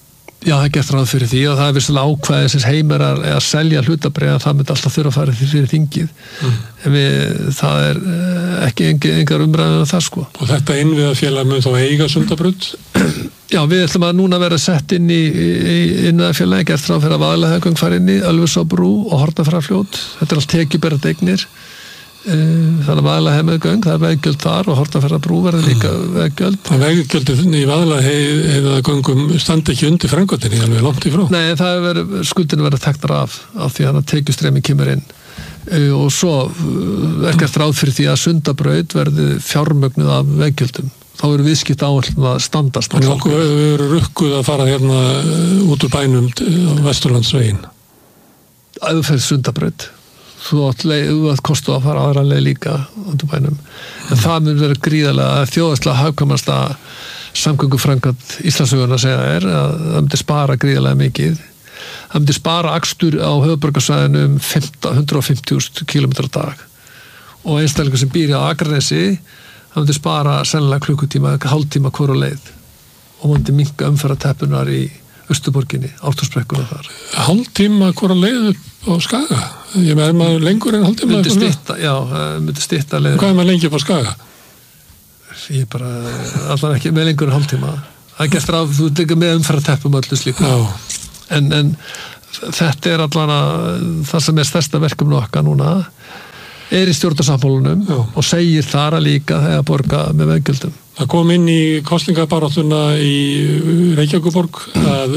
Já, það er gert ráð fyrir því og það vissulega ákvæði sem heimir að selja hlutabréf, það myndi alltaf þurfa að fara fyrir þingið. En það er ekki engar umræður um það sko. Og þetta innviðafélag mun þá eiga Sundabraut? Já, við ætlum að núna vera sett inn í innviðafélagi, gert ráð fyrir að Vaðlaheiðargöng fara inn í Ölfusárbrú og Hornafjarðarfljót. Þetta er allt tekjuberandi eignir. Þannig að Vaðlaheiðargöng, það er veggjöld þar og Hornafjarðarbrú verður líka veggjöld. Það veggjöldið í Vaðlaheiðargöngum standi ekki undir framkvæmdinni alveg langt í frá. Nei, skuldinu verður teknar af því að tekjustreymi kemur inn og svo er gert ráð fyrir því að Sundabraut verði fjármögnuð af veggjöldum. Þá eru viðskipt áætlun að standast. Þannig okkur verður rukkuð að fara hérna út úr bænum á Vesturlandsveginn. Að þú ferð Sundabraut. Þú átt kostu að fara aðra leið líka út úr bænum. En það mun vera gríðarlega þjóðhagslega hagkvæmasta samgönguframkvæmd Íslandssögunnar segja að það myndi spara gríðarlega mikið. Það myndi spara akstur á höfuðborgarsvæðinu 150.000 km á dag. Og einstaklingur sem býr á Akranesi, það myndi spara sennilega klukkutíma, hálftíma hvora leið. Og myndi minnka umferðarteppunar í Austurborginni, Ártúnsbrekkuna þar. Hálftíma hvora leið á Skaga? Ég með maður lengur en hálftíma? Myndi stytta leið. Hvað er maður lengi upp á Skaga? Ég bara, allan ekki með lengur en hálftíma. Það gert ráð, þú liggur með umferðarteppum öllu slíku. En þetta er allan það sem er stærsta verkefni okkar núna, er í stjórnarsáttmálanum og segir þar að líka þegar borga með veggjöldum. Það kom inn í kosningabaráttuna í Reykjavíkurborg að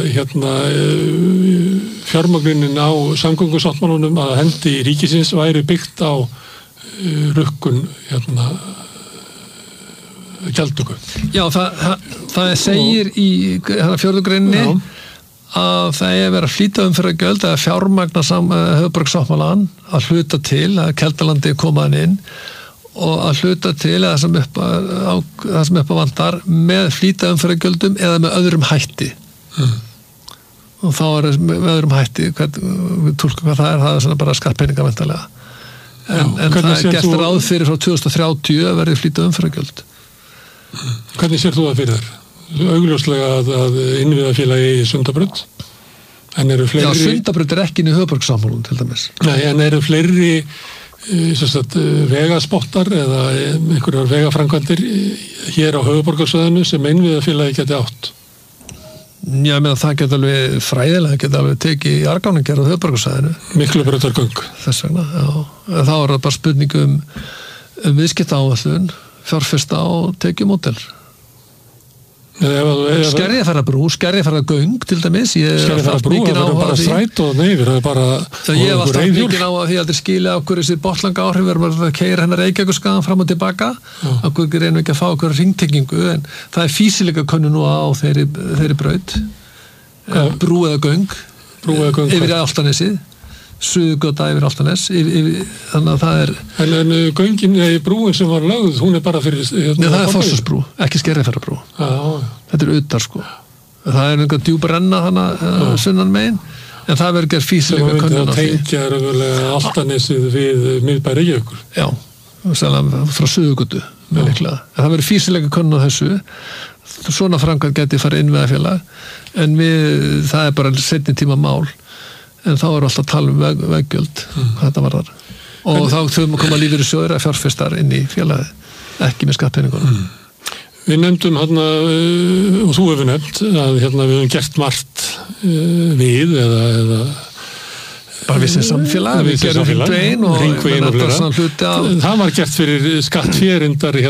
fjármögnunin á samgöngusáttmálanum að hendi ríkisins væri byggt á rukkun gjaldtöku. Já, það segir í fjórðu greininni að það er verið að flýta umferðargjöld eða fjármagna höfuðborgssáttmálan að hluta til að Keldalandi komaðan inn og að hluta til að það sem upp á vantar með flýta umferðargjöldum eða með öðrum hætti. Og þá er með öðrum hætti, túlka hvað það er svona bara skattpeninga væntanlega. En það er gert ráð fyrir frá 2030 að verði flýta umferðargjöld. Hvernig sér þú það fyrir þér? Augljóslega að innviðafélagi í Sundabraut en eru fleiri... Já, Sundabraut er ekki inn í höfuðborgssáttmálanum til dæmis. Nei, en eru fleiri vegaspottar eða einhverjar vegaframkvæmdir hér á höfuðborgarsvæðinu sem innviðafélagi geti átt? Já, ég meina það geti alveg fræðilega geti alveg tekið í argáningar á höfuðborgarsvæðinu. Miklubrautargöng. Þess vegna, já. Þá er það bara spurning um viðskiptaáætlun, fjárfesta og tekjumódel. Skerjafjarðarbrú, Skerjafjarðargöng til dæmis. Skerjafjarðarbrú, það verður bara stræt og neyfir, það er bara ég hef alltaf mikið á að því að þið skilja okkur þessi bottlanga áhrif verður bara að keyra hennar Reykjavíkurskagann fram og tilbaka okkur reynum ekki að fá okkur hringtengingu en það er fýsileika könnu nú á þeirri braut brú eða göng yfir Álftanesið Suðurgöta yfir Álftanes þannig að það er en göngin, brúin sem var lögð hún er bara fyrir það er Fossásbrú, ekki Skerjafjarðarbrú þetta er utar sko það er einhver djúp renna þannig sunnan megin en það verður gerð fýsileika könnun á því það tengja raunverulega Álftanesið við miðbæ Reykjavíkur já, frá Suðurgötu en það verður fýsileika könnun á þessu svona framkvæmd geti farið inn við félag en það er bara seinni tíma mál en þá er alltaf að tala um veggjöld þetta var þar og þá þurfum að koma lífeyrissjóðir að fjárfestar inn í félagið ekki með skattpeningunum Við nefndum og þú hefur nefnt að við höfum gert margt við eða bara við sem samfélag við gerum hringveginn og það var gert fyrir skattfjörindar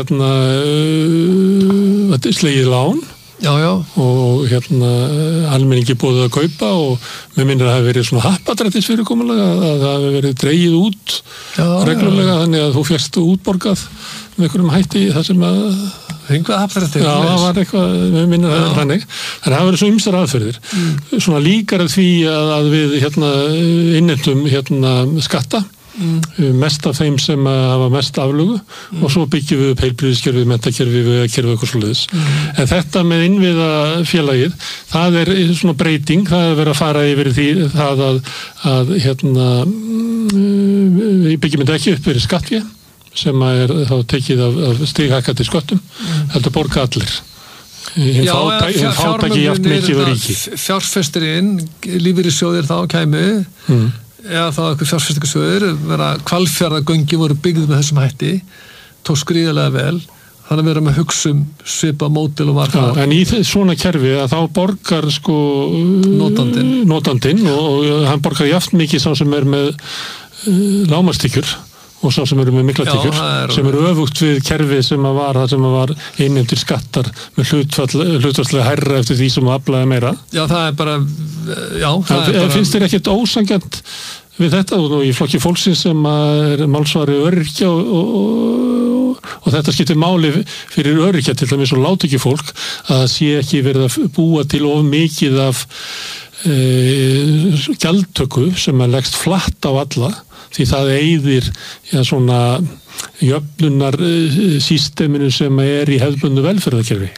slegið lán Já. Og almenningi búið að kaupa og mér minnir að það hefur verið svona happadrættis fyrirkomulega að það hefur verið dregið út reglulega þannig að þú fékkst útborgað með einhverjum hætti þar sem að hringvegahappadrættis Já, það var eitthvað, mér minnir að það er þannig þannig að það verið svo ýmsar aðferðir svona líkar af því að við innheimtum skatta mest af þeim sem hafa mest aflögu og svo byggjum við upp heilbrigðiskerfið, menntakerfið, vegakerfið eitthvað svoleiðis. En þetta með innviðafélagið, það er svona breyting, það er verið að fara yfir því það að við byggjum þetta ekki upp fyrir skattfé sem er þá tekið af stighækkandi sköttum, þetta borga allir. fátæki jafn mikið og ríki. Fjárfestirinn, lífeyrissjóðir þá kæmu, eða þá eitthvað fjárfestingasjóðir, Hvalfjarðargöngin voru byggð með þessum hætti, tók skriðarlega vel, þannig að vera með hugsum svipa mótil og var það. En í svona kerfi að þá borgar sko notandinn og hann borgar jafn mikið sá sem með lágmarkstykkjur og sá sem með mikla tykkjur, sem öfugt við kerfi sem var innheimtir skattar með hlutfallslega hærra eftir því sem aflaði meira. Já, það er bara finnst þér ekkert ósanngjarnt við þetta og í flokki fólksins sem er málsvari öryrkja og þetta skiptir máli fyrir öryrkja til dæmis og lágtekjufólk að það sé ekki verið að búa til of mikið af gjaldtöku sem leggst flatt á alla því það eyðir svona jöfnunar systeminu sem er í hefðbundnu velferðarkerfi.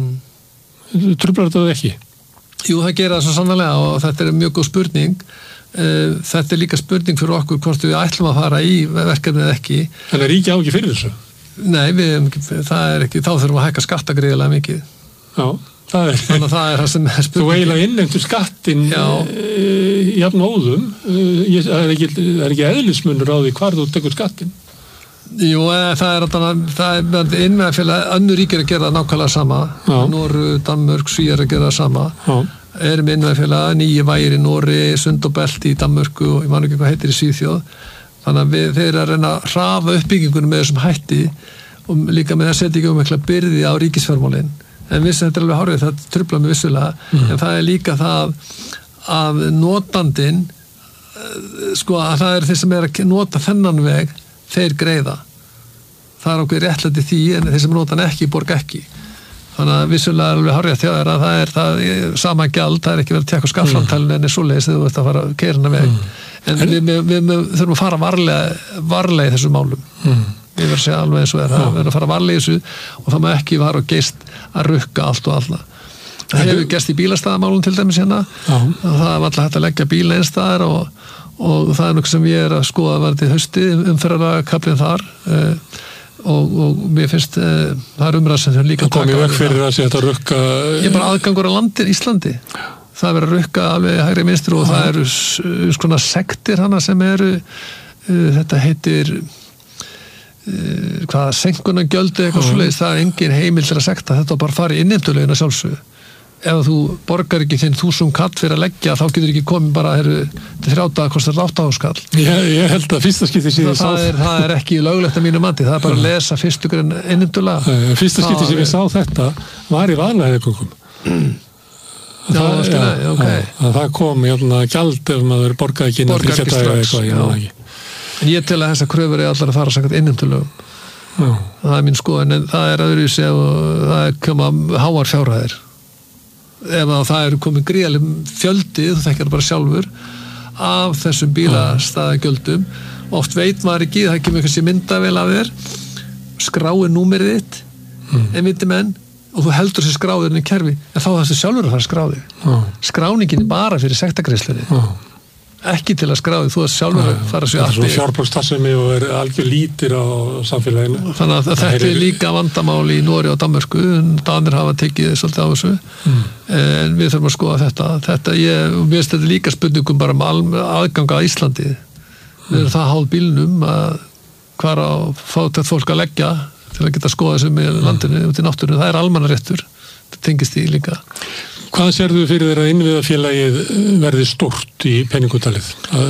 Truflar þetta ekki? Jú, það gera það svo sannarlega og þetta er mjög góð spurning. Þetta er líka spurning fyrir okkur hvort við ætlum að fara í verkefnið eða ekki. En það ríki á ekki fyrir þessu? Nei, það er ekki, þá þurfum við að hækka skatta gríðarlega mikið. Já, þannig að það er það sem er spurning. Þú eiginlega innheimtur skattin jafn óðum, það er ekki eðlismunur á því hvar þú tekur skattin. Jú, það er innviðafélag, önnur ríkir að gera það nákvæmlega sama. Noreg, Danmörk, Svíar að gera það sama. Erum innviðafélag, Nýju Vægir í Noregi, Sund og Belti í Danmörku og ég man ekki hvað heitir í Svíþjóð. Þannig að þeir eru að reyna að hraða uppbyggingunum með þessum hætti og líka með það setja ekki mikla byrði á ríkisfjármálin. En þetta er alveg hárið, það truflar mig vissulega, en það er líka það að notandinn, sko að það er þeir sem er að nota þennan veg, þeir greiða. Það er okkur réttlæti því en þeir sem nota hann ekki, borga ekki. Þannig að vissulega er alveg hárið að það er sama gjald, það er ekki verið að tekka skattframtælun en er svoleiðis þegar þú ert að fara að keyra hana veg. En við þurfum að fara varlega í þessum málum. Við verðum að segja alveg eins og það verður að fara varlega í þessu og það má ekki vara og geist að rukka allt og alla. Það hefur gerst í bílastæðamálum til dæmis hérna. Það var alltaf hægt að leggja bíl einstæðar og það er nokkuð sem ég er að skoða varðið í hausti umferðarkablinn þar og mér finnst það er umræð sem líka það kom í veg fyrir að þetta rukka ég bara aðgangur á landin Íslandi það verður að rukka alveg hægri minnstur og það eru svona sektir hana sem eru þetta heitir hvaða senkunargjöld eitthvað svoleiðis, það er engin heimild til að sekta þetta og bara fara í innheimtulegina sjálfsögðu ef þú borgar ekki þinn 1000 kall fyrir að leggja þá getur ekki komið bara til 30 kostar 8.000 kall ég held að fyrsta skipti síðan það er ekki löglegt að mínu mati, það er bara að lesa fyrstu grein innheimtulega fyrsta skipti sem ég sá þetta var í vaðalagðargöngum það kom gjald ef maður borgaði ekki innan 30 daga eitthvað en ég tel að þessar kröfur er allar að fara sagt innheimtulegum það er mín skoðun en það er öðruvísi og það er koma háar fjárhæðir ef það eru komin gríðaleg fjöldi, þú þekkir bara sjálfur af þessum bílastæðagjöldum oft veit maður ekki, það kemur kannski myndavél af þér skráir númerið þitt en viti menn og þú heldur þessi skráðurinn í kerfi en þá þessi sjálfur að fara skráði skráningin er bara fyrir sektargreiðslunni ekki til að skráði, þú að sjálfur fara sér allt í fjárplókstarsemi og er algjör lítir á samfélaginu þannig að þetta er líka vandamál í Noregi og Danmörku Danir hafa tekið svolítið á þessu en við þurfum að skoða þetta mér finnst þetta líka spurningum bara aðgang að Íslandi við erum það háð bílnum að hvar á fátækt fólk að leggja til að geta skoða þessu með landinu út í náttúrinu, það er almannaréttur þetta tengist í líka Hvað sérðu fyrir þeirra innviðafélagið verði stórt í penningutalið?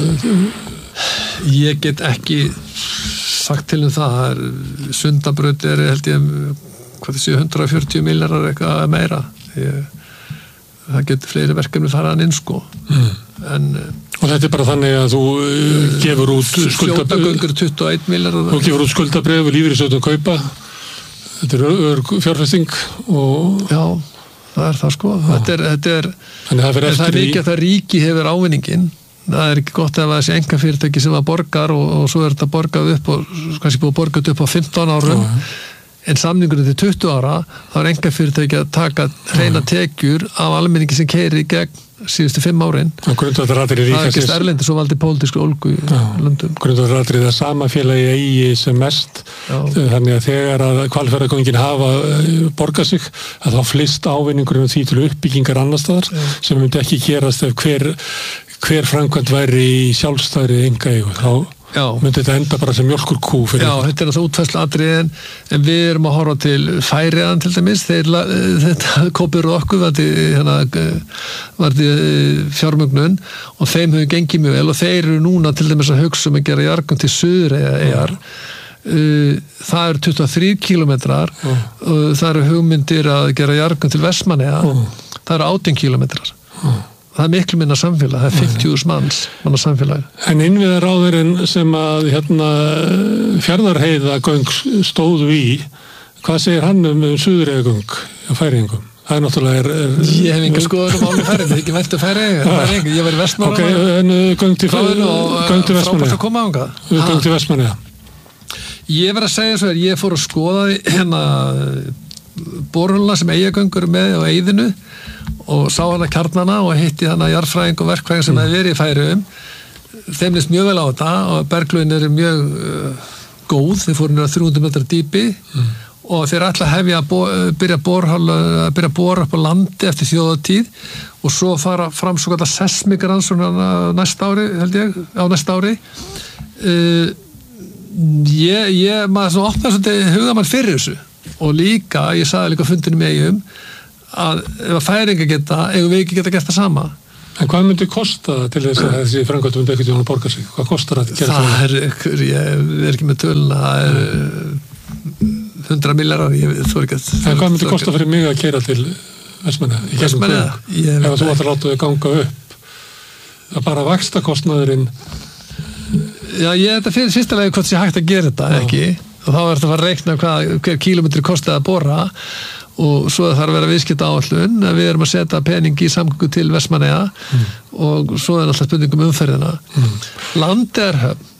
Ég get ekki sagt til það Sundabraut er held ég hvað þessi 140 milljarðar eitthvað meira það getur fleiri verkefni faraðan inn sko og þetta er bara þannig að þú gefur út fljótagöngur 21 milljarðar þú gefur út skuldabref lífeyrissjóðum kaupa þetta er fjárfesting og já það er það sko þetta er það er ekki að það ríki hefur ávinningin það er ekki gott ef það sé einkafyrirtæki sem að borgar og svo er þetta borgað upp og kannski búið að borgað upp á 15 árum en samningurinn til 20 ára þá er einkafyrirtæki að taka hreina tekjur af almenningi sem keyrir í gegn síðustu 5 árin. Það er ekki erlendi svo valdi pólitísku ólgu í löndum. Grundvallaratriðið að sama félagi eigi sem mest, þannig að þegar að Hvalfjarðargöngin hafa borgað sig, að þá flyst ávinningurinn því til uppbyggingar annar staðar sem myndi ekki gerast ef hver framkvæmd væri í sjálfstæðri einkaeigu. Þá myndi þetta enda bara sem mjólkurkú fyrir. Já, þetta það útfærslu atriðin, en við erum að horfa til Færiðan til dæmis, þetta kópir okkur varði fjármögnun og þeim hefur gengið mjög vel og þeir eru núna til dæmis að hugsa að gera jarðgöng til Suðureyjar. Það eru 23 kilometrar og það eru hugmyndir að gera jarðgöng til Vestmannaeyja, það eru 18 kilometrar. Það er miklu minna samfélag, það er 50.000 manna samfélag. En innviðaráðurinn sem að Fjarðarheiðagöng stóðu í, hvað segir hann Suðureyjagöng á Færeyingum? Það er náttúrulega Ég hef enga skoðun álið Færeying, það er ekki vænt Færeying, ég væri Vestmannaeyja. Ok, en göng til Vestmannaeyja. Frábært að koma á hanga. Göng til Vestmannaeyja. Ég verð að segja svo ég fór að skoða borholuna sem Eyjagöngur með á Eyðinu og sá hana kjarnana og hitti hana jarðfræðing og verkfræðing sem hefði verið í Færeyjum. Þeim lýst mjög vel á þetta og berglögin eru mjög góð, þeir fóru niður 300 metrar dýpi og þeir ætla að hefja að byrja að bora upp á landi eftir þjóðatíð og svo fara fram svo kallar seismikrannsóknir næsta ári, held ég, á næsta ári. Maður svo opnaði svolítið hugamann fyrir þessu og líka, ég sagði líka á fundinu með Eyjum að ef að Færeyingar geta, eigum við ekki geta gert það sama. En hvað myndi kosta til þess að þessi framkvæmd myndi ekkert að borga sig? Hvað kostar það að gera það? Ég er ekki með töluna, það er 100 milljarðar, ég þú ekki að... En hvað myndi kosta fyrir mig að keyra til Vestmannaeyja? Ef þú ætlar að láta þau ganga upp, það bara vaxtakostnaðurinn. Já, þetta fyrir fyrsta lagi hvort sé hægt að gera þetta, ekki? Og þá er þetta að fara að reikna hver kílómetri kostaði að bora og svo þarf að vera viðskiptaáætlun að við erum að setja pening í samgöngu til Vestmannaeyja og svo er alltaf spurning umferðina. Landeyjahöfn